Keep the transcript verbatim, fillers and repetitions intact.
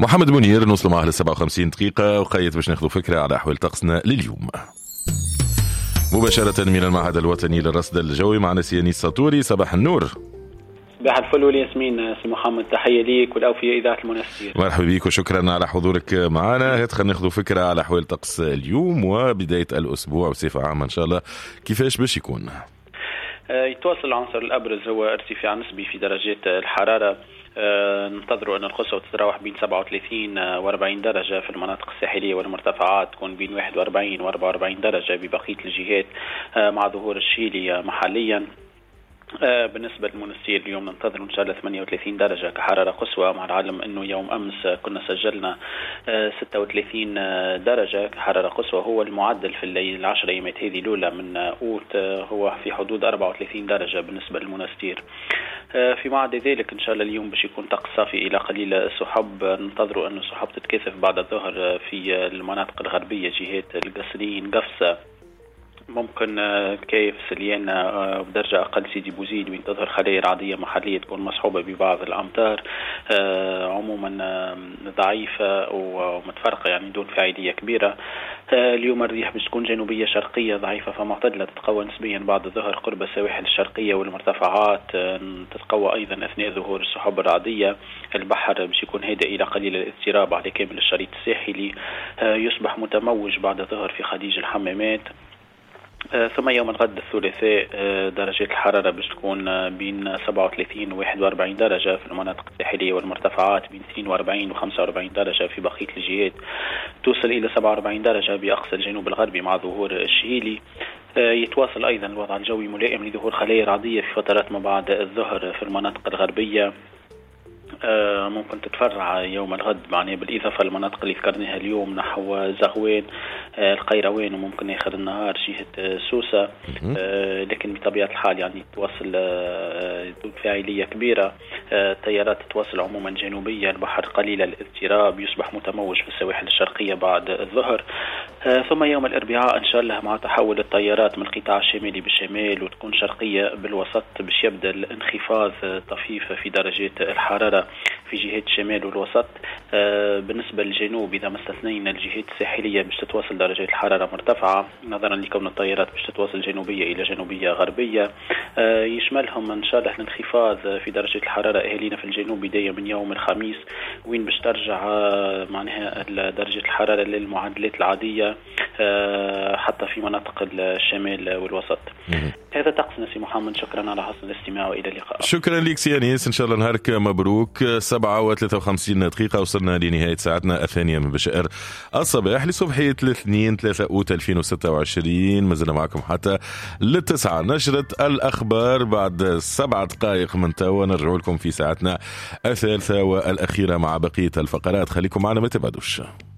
محمد منير نوصل معه للسبعة وخمسين دقيقة وقيت باش ناخذ فكرة على أحوال طقسنا لليوم. مباشرة من المعهد الوطني للرصد الجوي معنا سيانيس ساطوري. صباح النور. صباح الفل والياسمين سي محمد، تحية ليك والأوفياء إذاعة المنستير. مرحبا بك وشكرا على حضورك معنا. هات خلينا ناخذ فكرة على أحوال طقس اليوم وبداية الأسبوع بصفة عامة إن شاء الله كيفاش باش يكون؟ يتواصل العنصر الأبرز هو ارتفاع نسبي في درجات الحرارة. أه ننتظروا أن القصوى تتراوح بين سبعة وثلاثين وأربعين درجة في المناطق الساحلية، والمرتفعات تكون بين واحد وأربعين وأربعة وأربعين درجة ببقية الجهات أه مع ظهور الشيلي محليا. آه بالنسبة للمنستير اليوم ننتظر إن شاء الله ثمانية وثلاثين درجة كحرارة قصوى، مع العلم أنه يوم أمس كنا سجلنا آه ستة وثلاثين درجة كحرارة قصوى. هو المعدل في الليل العشر أيامات هذه الأولى من أوت آه هو في حدود أربعة وثلاثين درجة بالنسبة للمنستير. آه فيما عدا ذلك إن شاء الله اليوم باش يكون طقس صافي إلى قليل السحب. ننتظروا أن السحب تتكاثف بعد الظهر في المناطق الغربية جهات القصرين قفصة، ممكن كيف سليان بدرجة أقل سيدي بوزيد، وين تظهر خلايا رعدية محلية تكون مصحوبة ببعض الأمطار عموما ضعيفة ومتفرقة يعني دون فاعلية كبيرة. اليوم الريح باش تكون جنوبية شرقية ضعيفة فمعتدلة، تتقوى نسبيا بعد الظهر قرب السواحل الشرقية والمرتفعات، تتقوى أيضا أثناء ظهور السحب الرعدية. البحر باش يكون هادئ إلى قليل الاضطراب على كامل الشريط الساحلي، يصبح متموج بعد الظهر في خليج الحمامات. آه ثم يوم الغد الثلاثاء آه درجات الحرارة باش تكون آه بين سبعة وثلاثين و واحد وأربعين درجة في المناطق الساحلية، والمرتفعات بين اثنين وأربعين و خمسة وأربعين درجة في بقية الجهات، توصل إلى سبعة وأربعين درجة بأقصى الجنوب الغربي مع ظهور الشهيلي. آه يتواصل أيضا الوضع الجوي ملائم لظهور خلايا رعدية في فترات ما بعد الظهر في المناطق الغربية. آه ممكن تتفرع يوم الغد معناه بالإضافة للمناطق اللي ذكرناها اليوم نحو زغوان آه القيروان، وممكن آخر النهار جهة آه سوسة. آه لكن بطبيعة الحال يعني تواصل آه دون فاعلية كبيرة. آه التيارات تتواصل عموما جنوبية، البحر قليل الاضطراب يصبح متموج في السواحل الشرقية بعد الظهر. آه ثم يوم الأربعاء إن شاء الله مع تحول التيارات من القطاع الشمالي بالشمال وتكون شرقية بالوسط باش يبدأ الانخفاض طفيف في درجات الحرارة في جهات الشمال والوسط. آه بالنسبة للجنوب إذا ما استثنينا الجهات الساحلية باش تتواصل درجات الحرارة مرتفعة نظرا لكون التيارات باش تتواصل جنوبية إلى جنوبية غربية. آه يشملهم إن شاء الله الانخفاض في درجة الحرارة أهالينا في الجنوب بداية من يوم الخميس، وين باش ترجع آه معناها درجة الحرارة للمعدلات العادية آه حتى في مناطق الشمال والوسط. هذا طقسنا سي محمد، شكرا على حسن الاستماع وإلى اللقاء. شكرا لك سيانيس، إن شاء الله نهارك مبروك. سبعة وثلاثة وخمسين دقيقة وصلنا لنهاية ساعتنا الثانية من بشائر الصباح لصبحية الاثنين ثلاثة أوت ألفين وستة وعشرين. مازلنا معكم حتى للتسعة، نشرة الأخبار بعد سبع دقائق من توا. نرجع لكم في ساعتنا الثالثة والأخيرة مع بقية الفقرات، خليكم معنا ما تبعدوش.